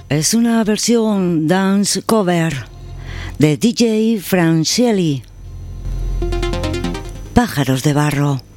Es una versión dance cover de DJ Francelli. Pájaros de barro.